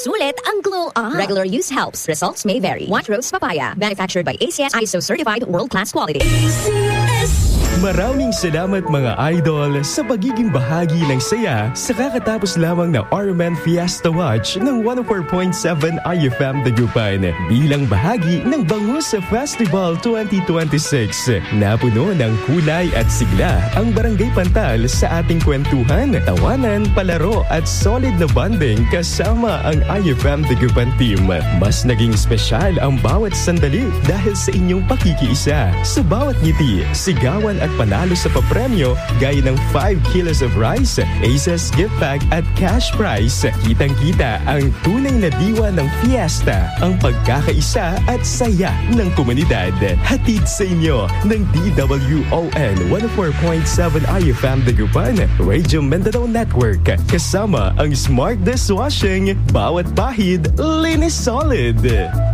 Sulit ang glow up. Regular use helps. Results may vary. White Rose Papaya. Manufactured by ACS ISO certified world-class quality. ACS. Maraming salamat mga idol sa pagiging bahagi ng saya sa kakatapos lamang na Ormen Fiesta Watch ng 104.7 IFM Dagupan bilang bahagi ng Bangus Festival 2026. Napuno ng kulay at sigla ang Barangay Pantal sa ating kwentuhan, tawanan, palaro at solid na bonding kasama ang IFM Dagupan team. Mas naging spesyal ang bawat sandali dahil sa inyong pakikiisa. Sa bawat ngiti, sigawan at panalo sa papremyo gaya ng 5 kilos of rice, Aces gift pack at cash prize. Kitang-kita ang tunay na diwa ng fiesta, ang pagkakaisa at saya ng komunidad. Hatid sa inyo ng DWON 104.7 IFM Dagupan, Radio Mindanao Network. Kasama ang Smart Dishwashing, bawat bahid, linis solid.